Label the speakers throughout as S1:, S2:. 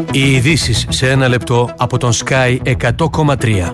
S1: Οι ειδήσεις σε ένα λεπτό από τον Sky 100,3.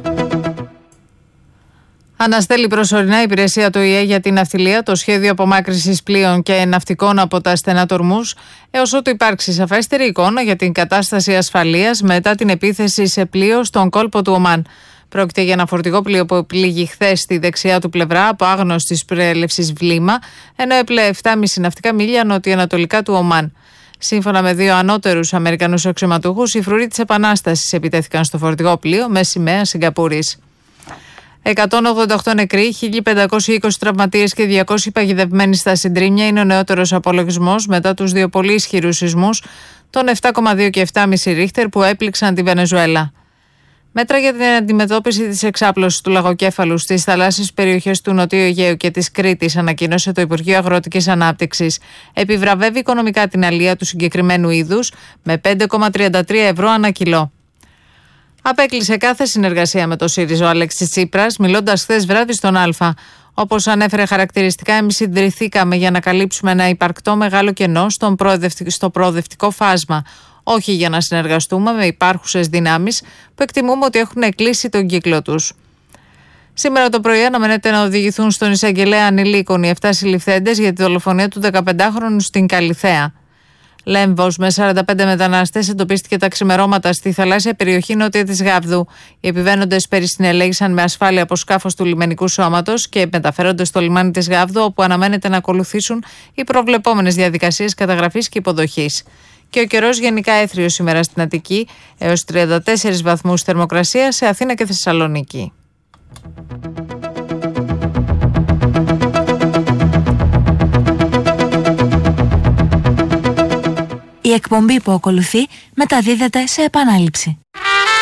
S2: Αναστέλει προσωρινά η υπηρεσία του ΙΕ για την ναυτιλία το σχέδιο απομάκρυνσης πλοίων και ναυτικών από τα στενά τορμούς, έως ότου υπάρξει σαφέστερη εικόνα για την κατάσταση ασφαλείας μετά την επίθεση σε πλοίο στον κόλπο του Ομάν. Πρόκειται για ένα φορτηγό πλοίο που πλήγει χθες στη δεξιά του πλευρά από άγνωστης προέλευσης βλήμα, ενώ έπλεε 7,5 ναυτικά μίλια νοτιοανατολικά του Ομάν. Σύμφωνα με 2 ανώτερους Αμερικανούς αξιωματούχους, οι φρουροί της Επανάστασης επιτέθηκαν στο φορτηγό πλοίο με σημαία Σιγκαπούρης. 188 νεκροί, 1.520 τραυματίες και 200 παγιδευμένοι στα συντρίμμια είναι ο νεότερος απολογισμός μετά τους 2 πολύ ισχυρούς σεισμούς, των 7,2 και 7,5 Ρίχτερ που έπληξαν τη Βενεζουέλα. Μέτρα για την αντιμετώπιση της εξάπλωσης του λαγοκέφαλου στις θαλάσσιες περιοχές του Νοτιού Αιγαίου και της Κρήτης, ανακοίνωσε το Υπουργείο Αγροτικής Ανάπτυξης. Επιβραβεύει οικονομικά την αλεία του συγκεκριμένου είδους με 5,33 ευρώ ανά κιλό. Απέκλεισε κάθε συνεργασία με το ΣΥΡΙΖΑ ο Αλέξης Τσίπρας, μιλώντας χθες βράδυ στον Α. Όπως ανέφερε χαρακτηριστικά, εμείς ιδρυθήκαμε για να καλύψουμε ένα υπαρκτό μεγάλο κενό στο προοδευτικό φάσμα. Όχι για να συνεργαστούμε με υπάρχουσες δυνάμεις που εκτιμούμε ότι έχουν κλείσει τον κύκλο τους. Σήμερα το πρωί αναμένεται να οδηγηθούν στον εισαγγελέα ανηλίκων οι 7 συλληφθέντες για τη δολοφονία του 15χρονου στην Καλιθέα. Λέμβος με 45 μετανάστες εντοπίστηκε τα ξημερώματα στη θαλάσσια περιοχή νότια της Γάβδου. Οι επιβαίνοντες περισυνελέγησαν με ασφάλεια από σκάφος του λιμενικού σώματος και μεταφέρονται στο λιμάνι της Γάβδου, όπου αναμένεται να ακολουθήσουν οι προβλεπόμενες διαδικασίες καταγραφής και υποδοχής. Και ο καιρός γενικά έθριος σήμερα στην Αττική, έως 34 βαθμούς θερμοκρασία σε Αθήνα και Θεσσαλονίκη.
S3: Η εκπομπή που ακολουθεί μεταδίδεται σε επανάληψη.